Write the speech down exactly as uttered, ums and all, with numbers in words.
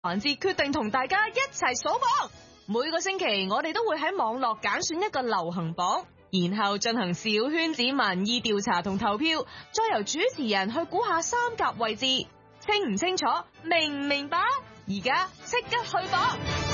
環節決定同大家一齊數榜。每個星期我哋都會喺網絡揀選一個流行榜，然後進行小圈子民意調查同投票，再由主持人去估下三甲位置。清唔清楚？明唔明白？而家即刻去榜！